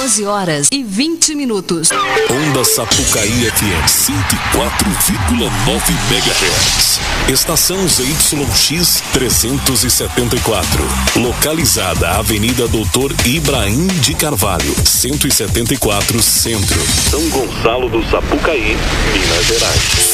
12h20. Onda Sapucaí FM 104,9 MHz. Estação ZYX 374. Localizada Avenida Doutor Ibrahim de Carvalho, 174 Centro, São Gonçalo do Sapucaí, Minas Gerais.